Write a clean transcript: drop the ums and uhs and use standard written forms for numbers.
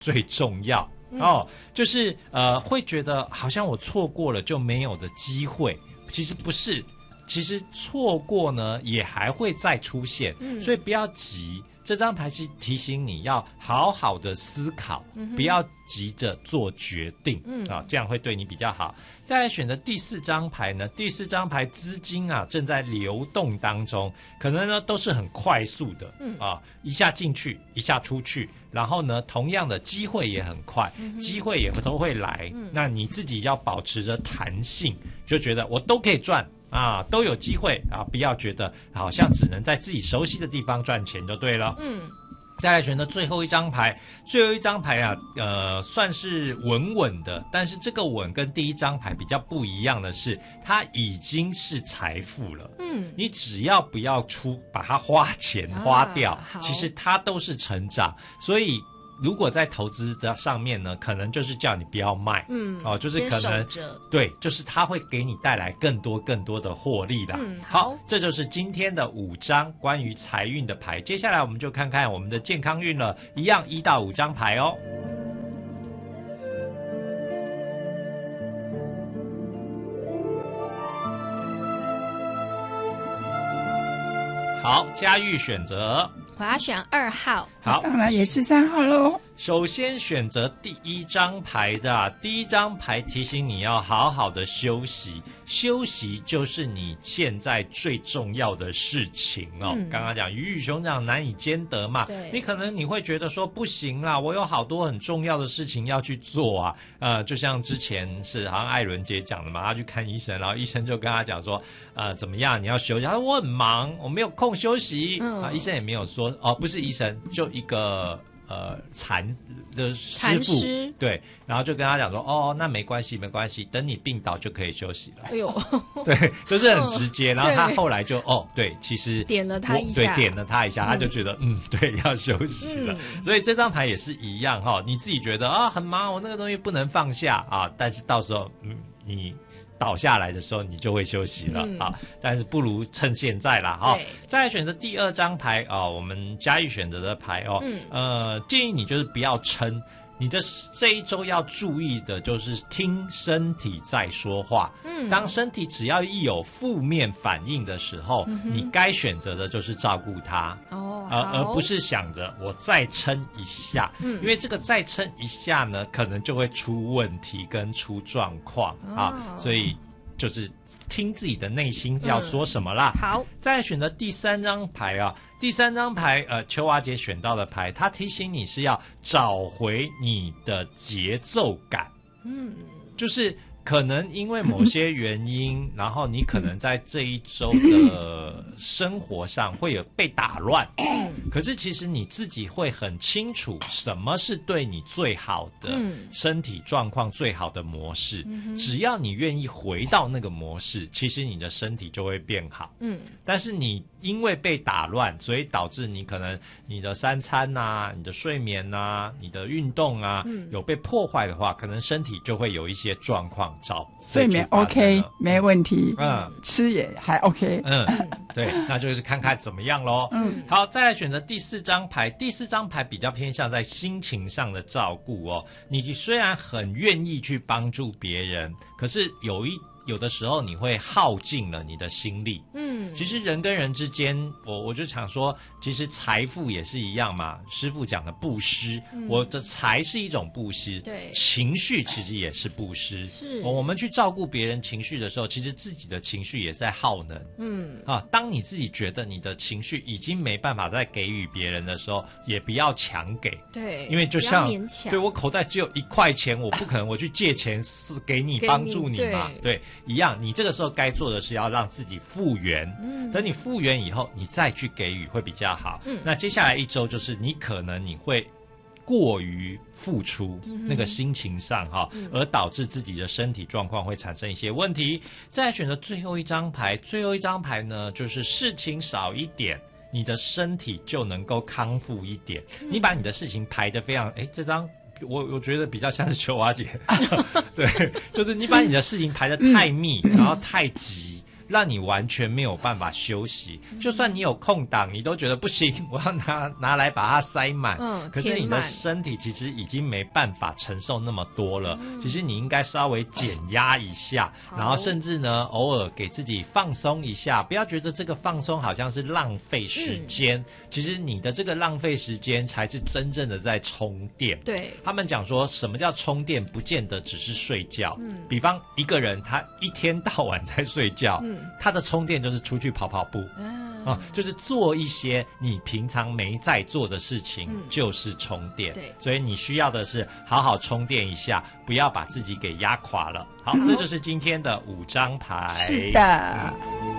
最重要。就是会觉得好像我错过了就没有的机会，其实不是，其实错过呢也还会再出现，所以不要急。这张牌是提醒你要好好的思考，不要急着做决定，这样会对你比较好。再来选择第4张牌呢，第4张牌资金啊正在流动当中，可能呢都是很快速的，一下进去一下出去，然后呢同样的机会也很快，机会也都会来，那你自己要保持着弹性，就觉得我都可以赚都有机会不要觉得好像只能在自己熟悉的地方赚钱就对了。再来选择最后一张牌，最后一张牌算是稳稳的，但是这个稳跟第一张牌比较不一样的是，它已经是财富了。你只要不要把它花钱花掉，其实它都是成长。所以如果在投资的上面呢，可能就是叫你不要卖，就是可能对，就是它会给你带来更多的获利啦。好，这就是今天的5张关于财运的牌。接下来我们就看看我们的健康运了，一样1到5张牌哦。好，嘉玉选择， 我要选2号。 好，当然也是3号咯。 首先选择第1张牌的，第1张牌提醒你要好好的休息，休息就是你现在最重要的事情哦。刚刚讲鱼与熊掌难以兼得嘛，你可能你会觉得说不行啦，我有好多很重要的事情要去做就像之前是好像艾伦姐讲的嘛，她去看医生，然后医生就跟她讲说怎么样你要休息，她说我很忙，我没有空休息。医生也没有说不是医生，就一个禅的师傅，对，然后就跟他讲说那没关系，等你病倒就可以休息了。哎呦，对，就是很直接。然后他后来就对，其实点了他一下， 对，点了他一下，他就觉得对，要休息了。所以这张牌也是一样你自己觉得很忙，我那个东西不能放下但是到时候你倒下来的时候你就会休息了但是不如趁现在啦再来选择第2张牌我们嘉义选择的牌建议你就是不要撑，你的这一周要注意的就是听身体在说话。当身体只要一有负面反应的时候，你该选择的就是照顾它而不是想着我再撑一下，因为这个再撑一下呢，可能就会出问题跟出状况所以就是听自己的内心要说什么啦。好，再来选择第3张牌第3张牌秋娃姐选到的牌，它提醒你是要找回你的节奏感。就是可能因为某些原因然后你可能在这一周的生活上会有被打乱可是其实你自己会很清楚什么是对你最好的身体状况最好的模式只要你愿意回到那个模式，其实你的身体就会变好但是你因为被打乱，所以导致你可能你的3餐你的睡眠你的运动有被破坏的话，可能身体就会有一些状况睡眠 OK 没问题吃也还 OK 对，那就是看看怎么样咯好，再来选择第4张牌。第4张牌比较偏向在心情上的照顾你虽然很愿意去帮助别人，可是有的时候你会耗尽了你的心力其实人跟人之间我就想说，其实财富也是一样嘛，师父讲的布施我的财是一种布施，对，情绪其实也是布施我们去照顾别人情绪的时候，其实自己的情绪也在耗能当你自己觉得你的情绪已经没办法再给予别人的时候，也不要强给，对，因为就像对我口袋只有1块钱，我不可能我去借钱是给你帮助你嘛，对，一样，你这个时候该做的是要让自己复原等你复原以后，你再去给予会比较好那接下来1周就是你可能你会过于付出那个心情上而导致自己的身体状况会产生一些问题再来选择最后一张牌。最后一张牌呢，就是事情少一点，你的身体就能够康复一点你把你的事情排得非常这张我觉得比较像是秋娃姐对，就是你把你的事情排得太密然后太急， 让你完全没有办法休息。就算你有空档，你都觉得不行，我要拿来把它塞满。可是你的身体其实已经没办法承受那么多了。其实你应该稍微减压一下，然后甚至呢，偶尔给自己放松一下，不要觉得这个放松好像是浪费时间。其实你的这个浪费时间才是真正的在充电。 对， 他们讲说什么叫充电，不见得只是睡觉。比方一个人他一天到晚在睡觉，他的充电就是出去跑跑步。就是做一些你平常没在做的事情，就是充电。对，所以你需要的是好好充电一下，不要把自己给压垮了。好，这就是今天的5张牌。 是的。